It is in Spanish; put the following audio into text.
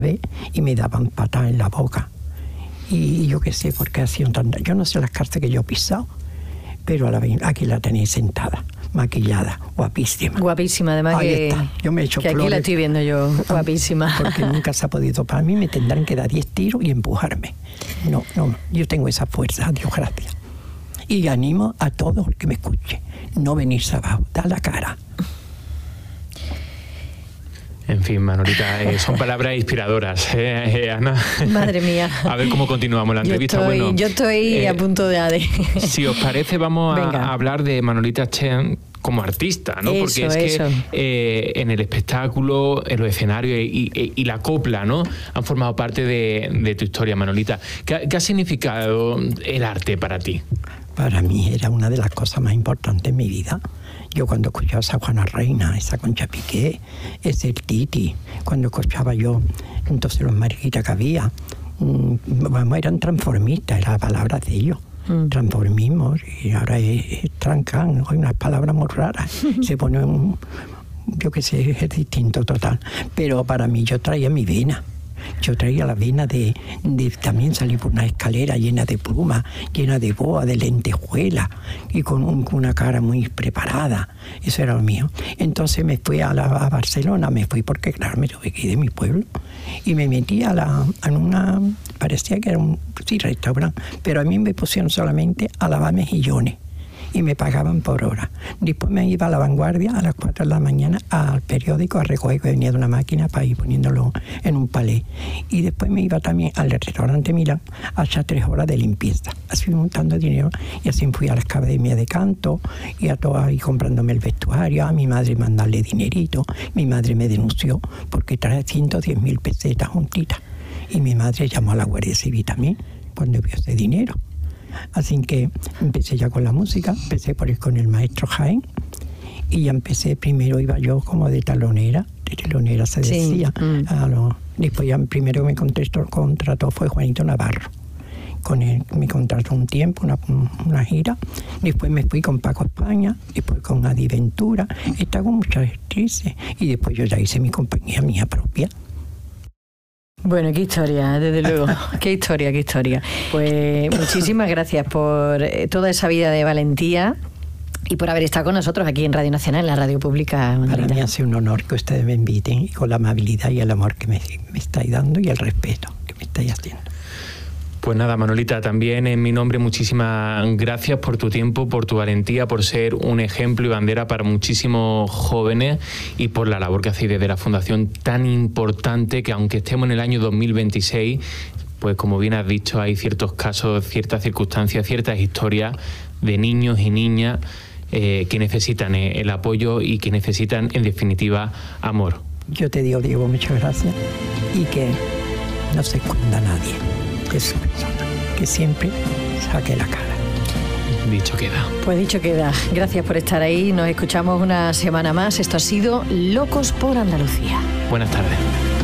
y me daban patas en la boca. Y yo qué sé, porque hacían tantas... Yo no sé las cárceles que yo he pisado, pero a la vez aquí la tenéis sentada, maquillada, guapísima. Guapísima, además. Ahí está. Yo me he hecho que flores. Aquí la estoy viendo yo, guapísima. Porque nunca se ha podido. Para mí me tendrán que dar 10 tiros y empujarme. No, yo tengo esa fuerza, Dios gracias. Y animo a todos que me escuchen, no venirse abajo, da la cara. En fin, Manolita, son palabras inspiradoras, Ana. Madre mía. A ver cómo continuamos la entrevista. Yo estoy a punto de... Si os parece, vamos a hablar de Manolita Chen como artista, ¿no? Porque es que en el espectáculo, en los escenarios y la copla, ¿no?, han formado parte de tu historia, Manolita. ¿Qué ha significado el arte para ti? Para mí era una de las cosas más importantes en mi vida. Yo cuando escuchaba a esa Juana Reina, esa Concha Piqué, ese el Titi, cuando escuchaba yo entonces los mariquitas que había, eran transformistas, era la palabra de ellos. Transformismo, y ahora es trancan, hay unas palabras muy raras, se pone yo qué sé, es distinto total, pero para mí yo traía mi vena. Yo traía la vena de también salir por una escalera llena de plumas, llena de boa, de lentejuela y con una cara muy preparada. Eso era lo mío. Entonces me fui a Barcelona, me fui porque claro, me tuve que ir de mi pueblo y me metí en una, parecía que era un restaurante, pero a mí me pusieron solamente a lavar mejillones y me pagaban por hora. Después me iba a La Vanguardia a las 4 de la mañana al periódico a recoger, que venía de una máquina para ir poniéndolo en un palé. Y después me iba también al restaurante Milán a echar 3 horas de limpieza. Así montando dinero y así fui a la academia de canto y a todas ahí comprándome el vestuario, a mi madre mandarle dinerito. Mi madre me denunció porque trae 110.000 pesetas juntitas. Y mi madre llamó a la Guardia Civil también cuando vio ese dinero. Así que empecé ya con la música, empecé por ir con el maestro Jaén y ya empecé, primero iba yo como de telonera se decía. Después ya primero me contrató fue Juanito Navarro. Con él me contrató un tiempo, una gira. Después me fui con Paco España, después con Adi Ventura, estaba con muchas actrices y después yo ya hice mi compañía mía propia. Bueno, qué historia, desde luego. Qué historia. Pues muchísimas gracias por toda esa vida de valentía y por haber estado con nosotros aquí en Radio Nacional, en la radio pública. Manolita. Para mí ha sido un honor que ustedes me inviten y con la amabilidad y el amor que me estáis dando y el respeto que me estáis haciendo. Pues nada, Manolita, también en mi nombre muchísimas gracias por tu tiempo, por tu valentía, por ser un ejemplo y bandera para muchísimos jóvenes y por la labor que hacéis desde la Fundación tan importante que aunque estemos en el año 2026, pues como bien has dicho, hay ciertos casos, ciertas circunstancias, ciertas historias de niños y niñas que necesitan el apoyo y que necesitan, en definitiva, amor. Yo te digo, Diego, muchas gracias y que no se esconda a nadie. Es una persona que siempre saque la cara. Dicho queda. Pues dicho queda. Gracias por estar ahí. Nos escuchamos una semana más. Esto ha sido Locos por Andalucía. Buenas tardes.